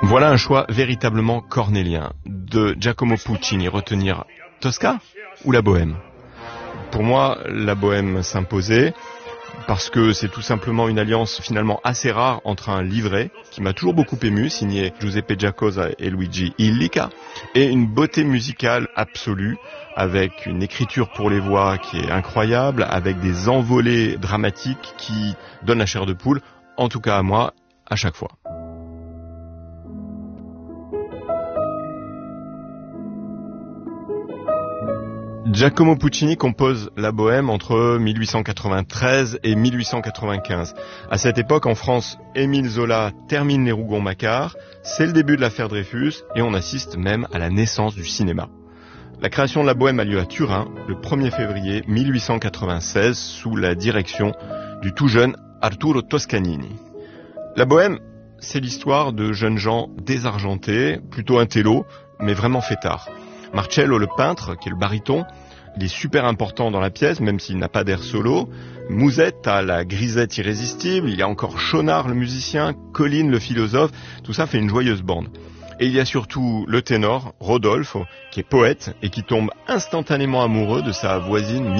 Voilà un choix véritablement cornélien. De Giacomo Puccini, retenir Tosca ou la Bohème? Pour moi, la Bohème s'imposait parce que c'est tout simplement une alliance finalement assez rare entre un livret qui m'a toujours beaucoup ému, signé Giuseppe Giacosa et Luigi Illica, et une beauté musicale absolue avec une écriture pour les voix qui est incroyable, avec des envolées dramatiques qui donnent la chair de poule, en tout cas à moi, à chaque fois. Giacomo Puccini compose la Bohème entre 1893 et 1895. À cette époque, en France, Émile Zola termine les Rougon-Macquart, c'est le début de l'affaire Dreyfus et on assiste même à la naissance du cinéma. La création de la Bohème a lieu à Turin le 1er février 1896 sous la direction du tout jeune Arturo Toscanini. La Bohème, c'est l'histoire de jeunes gens désargentés, plutôt intello, mais vraiment fêtards. Marcello, le peintre, qui est le baryton, il est super important dans la pièce, même s'il n'a pas d'air solo. Mouzette a la grisette irrésistible, il y a encore Chaunard, le musicien, Colline, le philosophe, tout ça fait une joyeuse bande. Et il y a surtout le ténor, Rodolphe, qui est poète et qui tombe instantanément amoureux de sa voisine